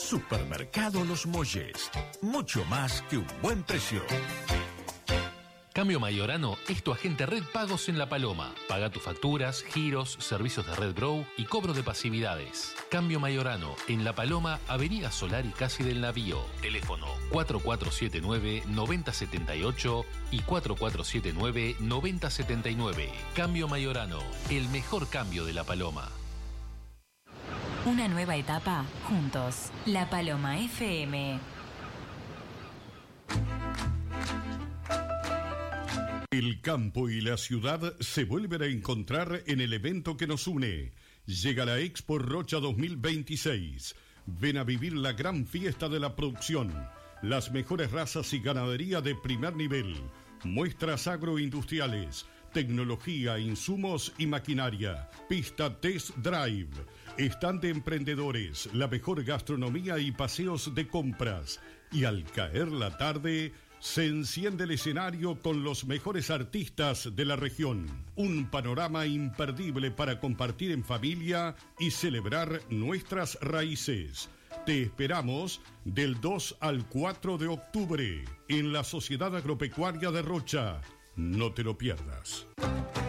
Supermercado Los Molles. Mucho más que un buen precio. Cambio Mayorano es tu agente Red Pagos en La Paloma. Paga tus facturas, giros, servicios de Red Grow y cobro de pasividades. Cambio Mayorano en La Paloma, Avenida Solar y Casi del Navío. Teléfono 4479-9078 y 4479-9079. Cambio Mayorano, el mejor cambio de La Paloma. Una nueva etapa juntos. La Paloma FM. El campo y la ciudad se vuelven a encontrar en el evento que nos une. Llega la Expo Rocha 2026. Ven a vivir la gran fiesta de la producción. Las mejores razas y ganadería de primer nivel. Muestras agroindustriales. Tecnología, insumos y maquinaria. Pista Test Drive. Stand de emprendedores. La mejor gastronomía y paseos de compras. Y al caer la tarde, se enciende el escenario con los mejores artistas de la región. Un panorama imperdible para compartir en familia y celebrar nuestras raíces. Te esperamos del 2 al 4 de octubre en la Sociedad Agropecuaria de Rocha. No te lo pierdas.